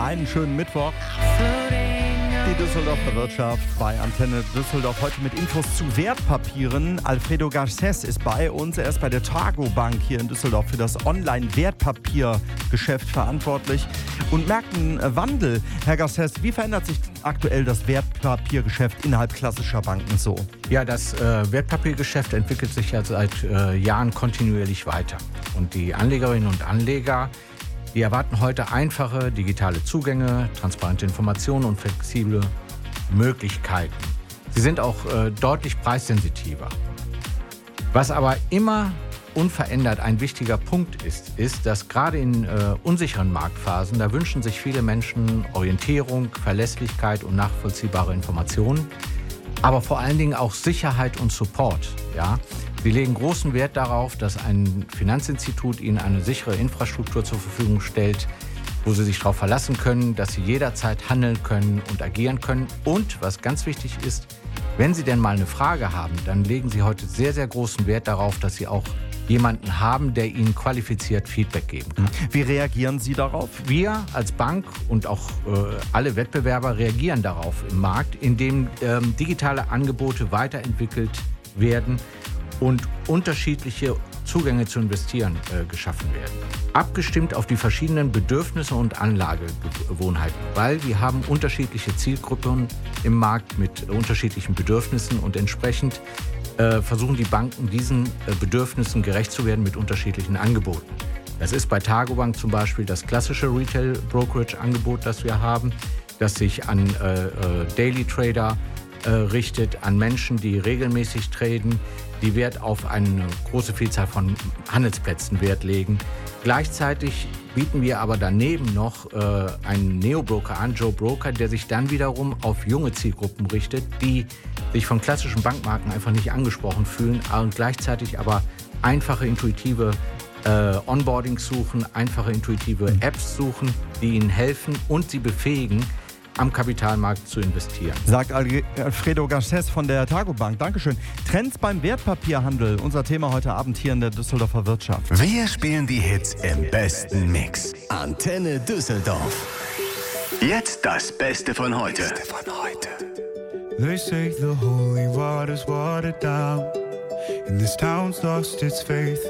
Einen schönen Mittwoch. Die Düsseldorfer Wirtschaft bei Antenne Düsseldorf. Heute mit Infos zu Wertpapieren. Alfredo Garcés ist bei uns. Er ist bei der Targobank hier in Düsseldorf für das Online-Wertpapiergeschäft verantwortlich und merkt einen Wandel. Herr Garcés, wie verändert sich aktuell das Wertpapiergeschäft innerhalb klassischer Banken so? Ja, das Wertpapiergeschäft entwickelt sich ja seit Jahren kontinuierlich weiter. Und die Anlegerinnen und Anleger, die erwarten heute einfache digitale Zugänge, transparente Informationen und flexible Möglichkeiten. Sie sind auch deutlich preissensitiver. Was aber immer unverändert ein wichtiger Punkt ist, dass gerade in unsicheren Marktphasen, da wünschen sich viele Menschen Orientierung, Verlässlichkeit und nachvollziehbare Informationen, aber vor allen Dingen auch Sicherheit und Support. Ja? Sie legen großen Wert darauf, dass ein Finanzinstitut ihnen eine sichere Infrastruktur zur Verfügung stellt, wo sie sich darauf verlassen können, dass sie jederzeit handeln können und agieren können. Und was ganz wichtig ist, wenn Sie denn mal eine Frage haben, dann legen Sie heute sehr, sehr großen Wert darauf, dass Sie auch jemanden haben, der Ihnen qualifiziert Feedback geben kann. Wie reagieren Sie darauf? Wir als Bank und auch alle Wettbewerber reagieren darauf im Markt, indem digitale Angebote weiterentwickelt werden und unterschiedliche Zugänge zu investieren geschaffen werden. Abgestimmt auf die verschiedenen Bedürfnisse und Anlagegewohnheiten, weil wir haben unterschiedliche Zielgruppen im Markt mit unterschiedlichen Bedürfnissen und entsprechend versuchen die Banken diesen Bedürfnissen gerecht zu werden mit unterschiedlichen Angeboten. Das ist bei Targobank zum Beispiel das klassische Retail-Brokerage-Angebot, das wir haben, das sich an Daily Trader richtet, an Menschen, die regelmäßig traden, die Wert auf eine große Vielzahl von Handelsplätzen Wert legen. Gleichzeitig bieten wir aber daneben noch einen Neo-Broker an, Joe Broker, der sich dann wiederum auf junge Zielgruppen richtet, die sich von klassischen Bankmarken einfach nicht angesprochen fühlen und gleichzeitig aber einfache, intuitive Onboardings suchen, einfache, intuitive Apps suchen, die ihnen helfen und sie befähigen, am Kapitalmarkt zu investieren. Sagt Alfredo Garcés von der Targobank. Dankeschön. Trends beim Wertpapierhandel. Unser Thema heute Abend hier in der Düsseldorfer Wirtschaft. Wir spielen die Hits im besten Mix. Antenne Düsseldorf. Jetzt das Beste von heute. They say the holy water's watered down, and this town's lost its faith.